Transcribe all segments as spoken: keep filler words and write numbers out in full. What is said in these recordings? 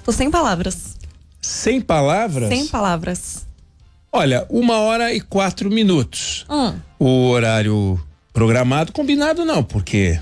Tô sem palavras. Sem palavras? Sem palavras. Olha, uma hora e quatro minutos. Hum. O horário programado, combinado não, porque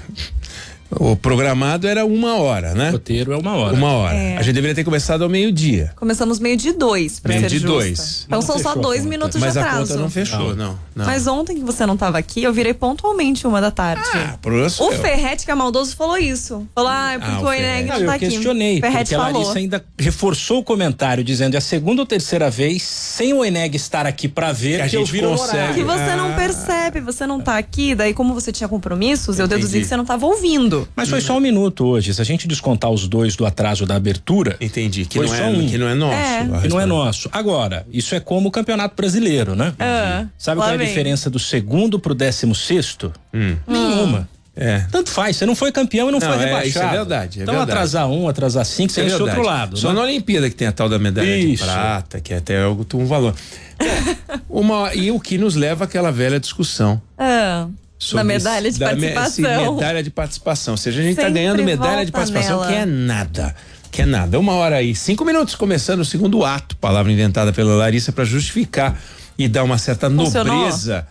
o programado era uma hora, né? O roteiro é uma hora. Uma hora. É. A gente deveria ter começado ao meio-dia. Começamos meio de dois, pra Meio ser de justa. dois. Então Não são só fechou a dois conta. minutos Mas de a atraso. conta não fechou, não. não. Mas ontem que você não tava aqui, eu virei pontualmente uma da tarde. Ah, problema O seu. Ferretti, que é maldoso, falou isso. Falou, ah, é porque Ah, o o Eneg Ferretti. não Não, tá eu aqui. questionei, O Ferretti porque a falou. Larissa ainda reforçou o comentário, dizendo é a segunda ou terceira vez, sem o Eneg estar aqui pra ver, Que a que eu gente viro no consegue. horário. Que você não Ah. percebe, você não tá aqui, daí como você tinha compromissos, eu Entendi. deduzi que você não tava ouvindo. Mas foi só um minuto hoje. Se a gente descontar os dois do atraso da abertura, Entendi, que Foi não, só é, um. que não é nosso. É. a que não é resposta. nosso. Agora, isso é como o Campeonato Brasileiro, né? Ah, Sabe lá qual é a vem. diferença do segundo pro décimo sexto? Hum. Nenhuma. É. Tanto faz, você não foi campeão e não, Não, foi é, rebaixado. isso é verdade, é então verdade. atrasar um, atrasar cinco, tem Isso é esse outro verdade. lado. Só né? na Olimpíada que tem a tal da medalha Isso. de prata, que até é algo um valor. Uma, e o que nos leva àquela velha discussão. Ah, sobre na medalha de da me- participação. sim, medalha de participação. Ou seja, a gente está Sempre ganhando medalha de volta participação, nela. que é nada. Que é nada. Uma hora e cinco minutos, começando o segundo ato, palavra inventada pela Larissa para justificar e dar uma certa Funcionou? nobreza.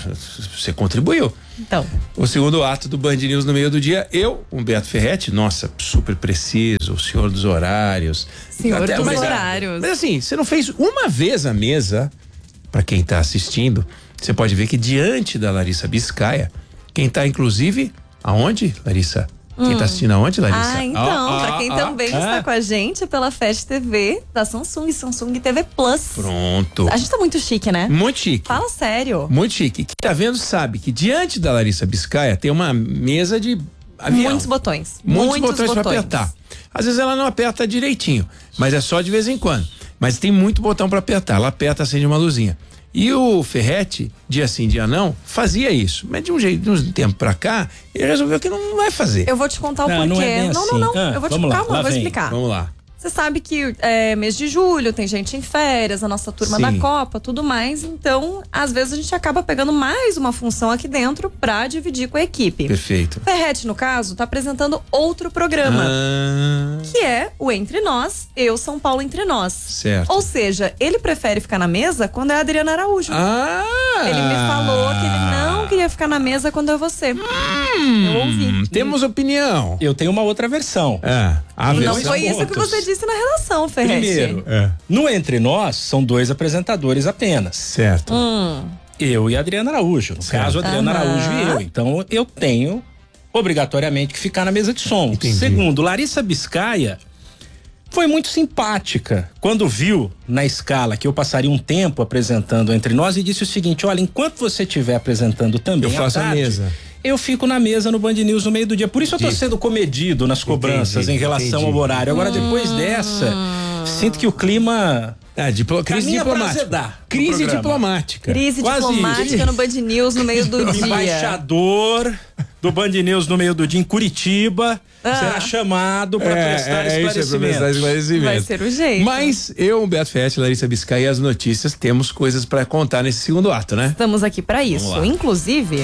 Você contribuiu. Então, O segundo ato do Band News no meio do dia, eu, Humberto Ferretti, nossa, super preciso, o senhor dos horários. Senhor dos mas, horários. Mas assim, você não fez uma vez a mesa, para quem tá assistindo, você pode ver que diante da Larissa Biscaia, quem tá inclusive, aonde, Larissa? Quem tá assistindo aonde, Larissa? ah, então, Ah, pra ah, quem ah, também ah. está com a gente pela Fast T V da Samsung, Samsung T V Plus. Pronto. A gente tá muito chique, né? Muito chique. Fala sério. Muito chique. Quem tá vendo sabe que diante da Larissa Biscaia tem uma mesa de avião. Muitos botões. Muitos, botões, para apertar. Às vezes ela não aperta direitinho, mas é só de vez em quando. Mas tem muito botão para apertar. Ela aperta, acende uma luzinha. E o Ferretti, dia sim, dia não, fazia isso. Mas de um jeito, de um tempo pra cá, ele resolveu que não vai fazer. Eu vou te contar o Não, porquê. não é bem não, assim. não, não. Ah, eu vou te vamos lá, calma, lá eu vou vem. explicar. Vamos lá. Você sabe que é mês de julho, tem gente em férias, a nossa turma Sim. da Copa, tudo mais. Então, às vezes a gente acaba pegando mais uma função aqui dentro pra dividir com a equipe. Perfeito. Ferretti, no caso, tá apresentando outro programa. Ah, Que é o Entre Nós, Eu, São Paulo Entre Nós. certo. Ou seja, ele prefere ficar na mesa quando é a Adriana Araújo. Ah! Ele me falou que ele não queria ficar na mesa quando é você. Hum, Eu ouvi. Temos opinião. Eu tenho uma outra versão. É, a Não versão- foi isso que pontos. você disse na relação, Ferretti. Primeiro, É. no Entre Nós, são dois apresentadores apenas. Certo. Hum. Eu e a Adriana Araújo. No Certo. caso, a Adriana Aham. Araújo e eu. Então, eu tenho obrigatoriamente que ficar na mesa de som. Entendi. Segundo, Larissa Biscaia foi muito simpática quando viu na escala que eu passaria um tempo apresentando Entre Nós e disse o seguinte: olha, enquanto você estiver apresentando também Eu faço à a tarde, mesa. eu fico na mesa no Band News no meio do dia. Por isso eu tô Entendi. sendo comedido nas cobranças Entendi, em relação entendi. ao horário. Agora, depois dessa, sinto que o clima É, diplo- crise caminha pra diplomática. azedar no Crise programa. diplomática. Crise Quase diplomática isso. no Band News no meio do dia. Embaixador do Band News no meio do dia em Curitiba Ah. será chamado para prestar é, é isso, é pra prestar esclarecimentos. esclarecimento. Vai ser o jeito. Mas eu, Humberto Ferretti, Larissa Biscaia e as notícias, temos coisas pra contar nesse segundo ato, né? Estamos aqui para isso. lá. Inclusive,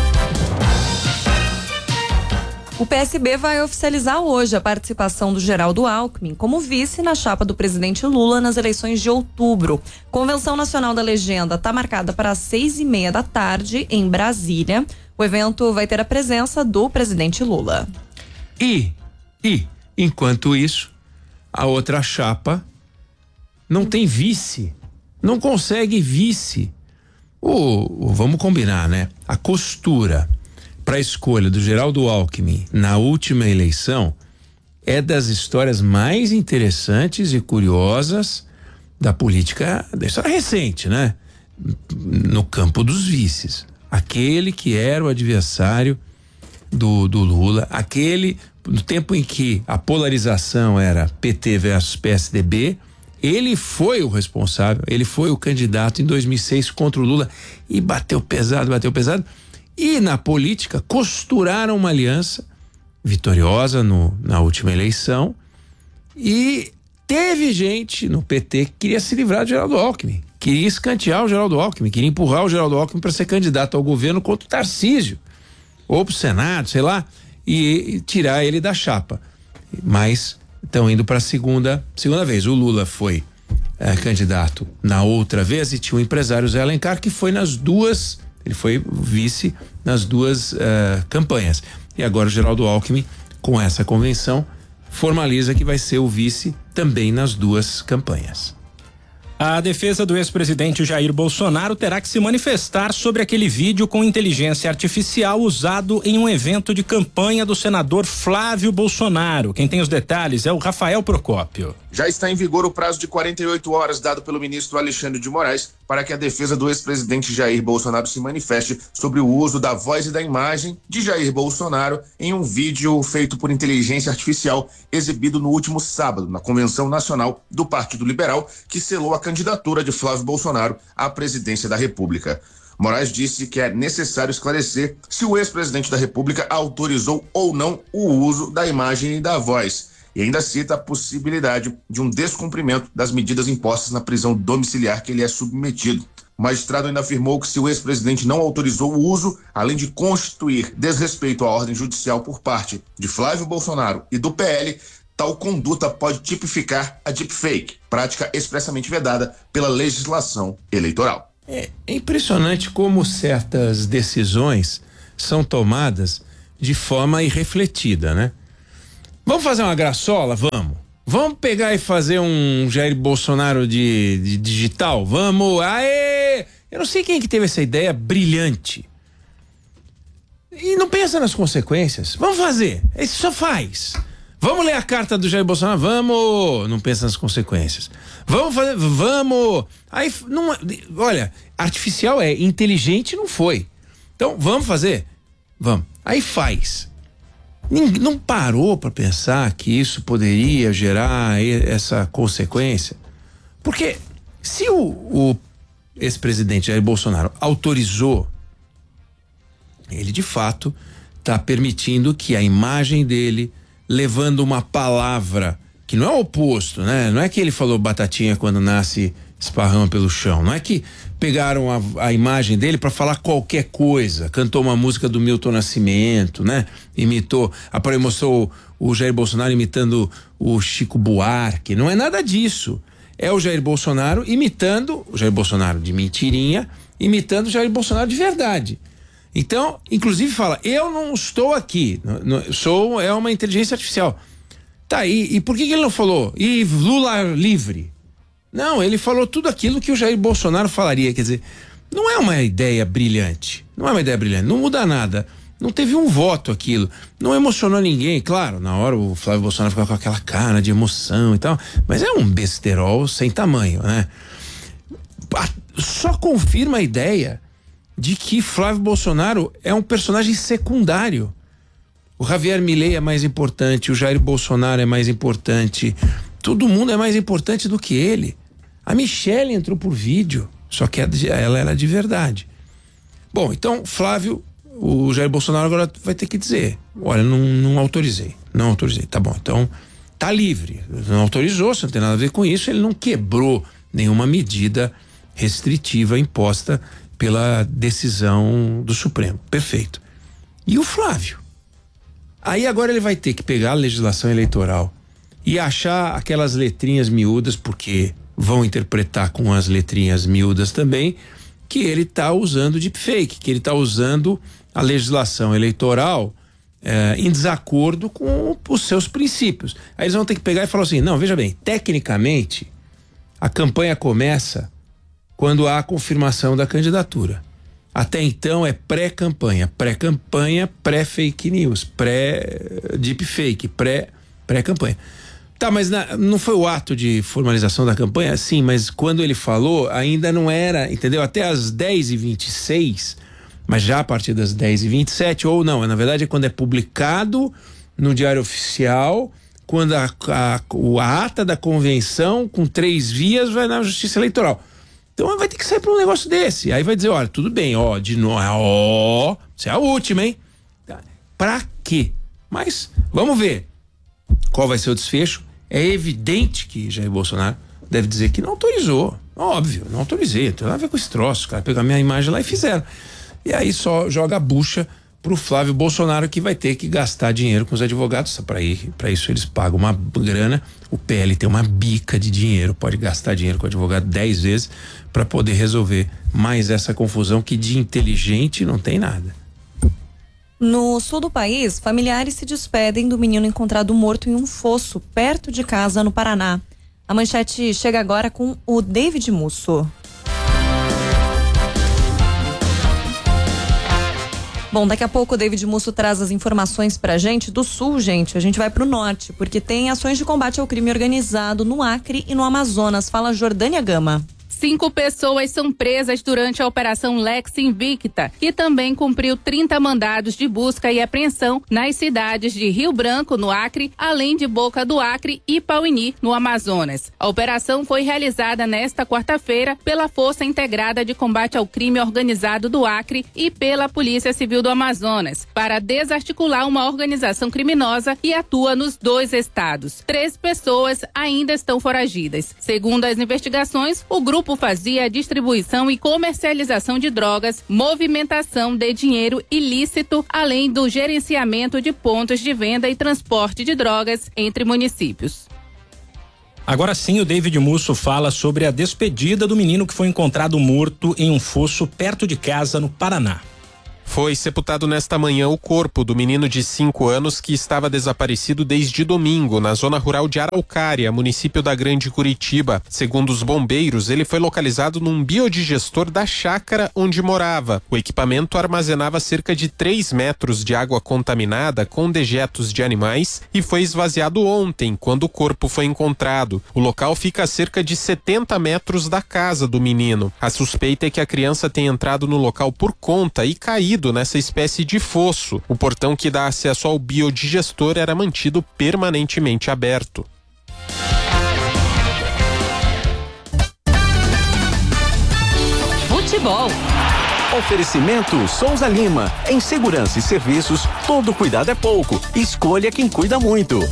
o P S B vai oficializar hoje a participação do Geraldo Alckmin como vice na chapa do presidente Lula nas eleições de outubro. Convenção Nacional da Legenda está marcada para as seis e meia da tarde em Brasília. O evento vai ter a presença do presidente Lula. E, e, enquanto isso, a outra chapa não tem vice. Não consegue vice. O, o- vamos combinar, né? A costura para a escolha do Geraldo Alckmin na última eleição é das histórias mais interessantes e curiosas da política, da história recente, né? No campo dos vices. Aquele que era o adversário do, do Lula, aquele, no tempo em que a polarização era P T versus P S D B, ele foi o responsável, ele foi o candidato em dois mil e seis contra o Lula e bateu pesado, bateu pesado. E na política costuraram uma aliança vitoriosa no, na última eleição e teve gente no P T que queria se livrar do Geraldo Alckmin, queria escantear o Geraldo Alckmin, queria empurrar o Geraldo Alckmin para ser candidato ao governo contra o Tarcísio ou pro Senado, sei lá, e, e tirar ele da chapa. Mas estão indo para a segunda, segunda vez. O Lula foi é, candidato na outra vez e tinha o empresário Zé Alencar que foi nas duas, ele foi vice nas duas é, campanhas. E agora o Geraldo Alckmin, com essa convenção, formaliza que vai ser o vice também nas duas campanhas. A defesa do ex-presidente Jair Bolsonaro terá que se manifestar sobre aquele vídeo com inteligência artificial usado em um evento de campanha do senador Flávio Bolsonaro. Quem tem os detalhes é o Rafael Procópio. Já está em vigor o prazo de quarenta e oito horas dado pelo ministro Alexandre de Moraes para que a defesa do ex-presidente Jair Bolsonaro se manifeste sobre o uso da voz e da imagem de Jair Bolsonaro em um vídeo feito por inteligência artificial exibido no último sábado na Convenção Nacional do Partido Liberal, que selou a candidatura de Flávio Bolsonaro à presidência da República. Moraes disse que é necessário esclarecer se o ex-presidente da República autorizou ou não o uso da imagem e da voz. E ainda cita a possibilidade de um descumprimento das medidas impostas na prisão domiciliar que ele é submetido. O magistrado ainda afirmou que se o ex-presidente não autorizou o uso, além de constituir desrespeito à ordem judicial por parte de Flávio Bolsonaro e do P L, tal conduta pode tipificar a deepfake, prática expressamente vedada pela legislação eleitoral. É impressionante como certas decisões são tomadas de forma irrefletida, né? Vamos fazer uma graçola? Vamos. Vamos pegar e fazer um Jair Bolsonaro de, de digital? Vamos. Aê! Eu não sei quem que teve essa ideia brilhante. E não pensa nas consequências. Vamos fazer. Isso só faz. Vamos ler a carta do Jair Bolsonaro? Vamos! Não pensa nas consequências. Vamos fazer? Vamos! Aí, não, olha, artificial é, inteligente não foi. Então, vamos fazer? Vamos. Aí faz. Ninguém, não parou para pensar que isso poderia gerar essa consequência? Porque se o, o ex-presidente Jair Bolsonaro autorizou, ele de fato está permitindo que a imagem dele, levando uma palavra que não é o oposto, né? Não é que ele falou batatinha quando nasce esparrama pelo chão. Não é que pegaram a, a imagem dele para falar qualquer coisa, cantou uma música do Milton Nascimento, né? Imitou, apareceu, mostrou o Jair Bolsonaro imitando o Chico Buarque. Não é nada disso. É o Jair Bolsonaro imitando o Jair Bolsonaro de mentirinha, imitando o Jair Bolsonaro de verdade. Então, inclusive fala, eu não estou aqui, não, sou, é uma inteligência artificial. Tá, e, e por que, que ele não falou? E Lula livre? Não, ele falou tudo aquilo que o Jair Bolsonaro falaria, quer dizer, não é uma ideia brilhante, não é uma ideia brilhante, não muda nada, não teve um voto aquilo, não emocionou ninguém, claro, na hora o Flávio Bolsonaro ficava com aquela cara de emoção e tal, mas é um besterol sem tamanho, né? Só confirma a ideia de que Flávio Bolsonaro é um personagem secundário. O Javier Milei é mais importante, o Jair Bolsonaro é mais importante, todo mundo é mais importante do que ele. A Michelle entrou por vídeo, só que ela era de verdade. Bom, então Flávio, o Jair Bolsonaro agora vai ter que dizer, olha, não, não autorizei, não autorizei, tá bom, então tá livre, não autorizou, você não tem nada a ver com isso, ele não quebrou nenhuma medida restritiva imposta pela decisão do Supremo, perfeito. E o Flávio? Aí agora ele vai ter que pegar a legislação eleitoral e achar aquelas letrinhas miúdas, porque vão interpretar com as letrinhas miúdas também, que ele está usando deepfake, que ele está usando a legislação eleitoral eh, em desacordo com os seus princípios. Aí eles vão ter que pegar e falar assim, não, veja bem, tecnicamente a campanha começa quando há a confirmação da candidatura. Até então é pré-campanha, pré-campanha, pré-fake news, pré-deepfake, pré, pré-campanha. Tá, mas na, não foi o ato de formalização da campanha? Sim, mas quando ele falou, ainda não era, entendeu? Até às dez e vinte e seis, mas já a partir das dez e vinte e sete, ou não, na verdade é quando é publicado no Diário Oficial, quando a, a, a ata da convenção com três vias vai na Justiça Eleitoral. Então vai ter que sair para um negócio desse. Aí vai dizer, olha, tudo bem, ó, de novo, ó, isso é a última, hein? Pra quê? Mas vamos ver qual vai ser o desfecho. É evidente que Jair Bolsonaro deve dizer que não autorizou. Óbvio, não autorizei. Não tem nada a ver com esse troço, cara. Pegaram a minha imagem lá e fizeram. E aí só joga a bucha pro Flávio Bolsonaro, que vai ter que gastar dinheiro com os advogados. Para ir, para isso eles pagam uma grana. O P L tem uma bica de dinheiro, pode gastar dinheiro com o advogado dez vezes para poder resolver mais essa confusão que de inteligente não tem nada. No sul do país, familiares se despedem do menino encontrado morto em um fosso perto de casa no Paraná. A manchete chega agora com o David Musso. Bom, daqui a pouco o David Musso traz as informações pra gente. Do sul, gente, a gente vai pro norte, porque tem ações de combate ao crime organizado no Acre e no Amazonas. Fala Jordânia Gama. Cinco pessoas são presas durante a Operação Lex Invicta, que também cumpriu trinta mandados de busca e apreensão nas cidades de Rio Branco, no Acre, além de Boca do Acre e Pauini, no Amazonas. A operação foi realizada nesta quarta-feira pela Força Integrada de Combate ao Crime Organizado do Acre e pela Polícia Civil do Amazonas, para desarticular uma organização criminosa que atua nos dois estados. Três pessoas ainda estão foragidas. Segundo as investigações, o grupo fazia a distribuição e comercialização de drogas, movimentação de dinheiro ilícito, além do gerenciamento de pontos de venda e transporte de drogas entre municípios. Agora sim, o David Musso fala sobre a despedida do menino que foi encontrado morto em um fosso perto de casa no Paraná. Foi sepultado nesta manhã o corpo do menino de cinco anos que estava desaparecido desde domingo, na zona rural de Araucária, município da Grande Curitiba. Segundo os bombeiros, ele foi localizado num biodigestor da chácara onde morava. O equipamento armazenava cerca de três metros de água contaminada com dejetos de animais e foi esvaziado ontem, quando o corpo foi encontrado. O local fica a cerca de setenta metros da casa do menino. A suspeita é que a criança tenha entrado no local por conta e caído nessa espécie de fosso. O portão que dá acesso ao biodigestor era mantido permanentemente aberto. Futebol. Oferecimento Souza Lima. Em segurança e serviços, todo cuidado é pouco. Escolha quem cuida muito.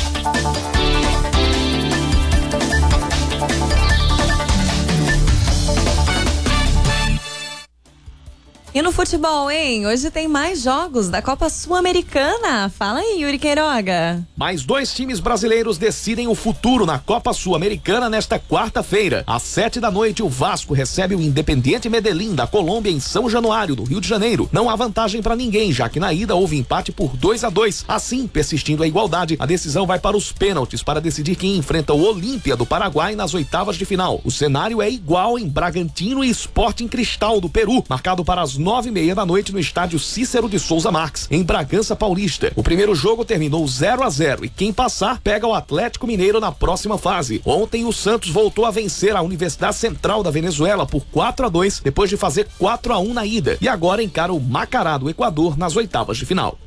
E no futebol, hein? Hoje tem mais jogos da Copa Sul-Americana. Fala aí, Yuri Queiroga. Mais dois times brasileiros decidem o futuro na Copa Sul-Americana nesta quarta-feira. Às sete da noite, o Vasco recebe o Independiente Medellín da Colômbia em São Januário, no Rio de Janeiro. Não há vantagem para ninguém, já que na ida houve empate por dois a dois. Assim, persistindo a igualdade, a decisão vai para os pênaltis para decidir quem enfrenta o Olímpia do Paraguai nas oitavas de final. O cenário é igual em Bragantino e Sporting Cristal do Peru, marcado para as nove e meia da noite no estádio Cícero de Souza Marques, em Bragança Paulista. O primeiro jogo terminou zero a zero e quem passar pega o Atlético Mineiro na próxima fase. Ontem o Santos voltou a vencer a Universidade Central da Venezuela por quatro a dois, depois de fazer quatro a um na ida, e agora encara o Macará do Equador nas oitavas de final.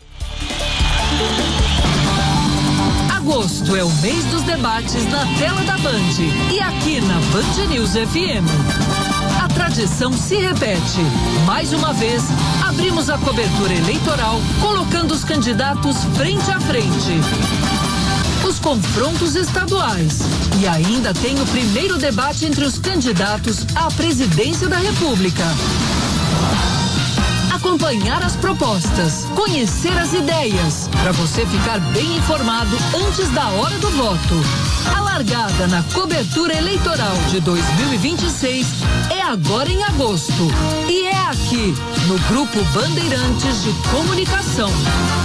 Agosto é o mês dos debates na tela da Band e aqui na Band News F M. A tradição se repete. Mais uma vez, abrimos a cobertura eleitoral colocando os candidatos frente a frente. Os confrontos estaduais. E ainda tem o primeiro debate entre os candidatos à presidência da República. Acompanhar as propostas, conhecer as ideias, para você ficar bem informado antes da hora do voto. A largada na cobertura eleitoral de dois mil e vinte e seis é agora em agosto. E é aqui, no Grupo Bandeirantes de Comunicação.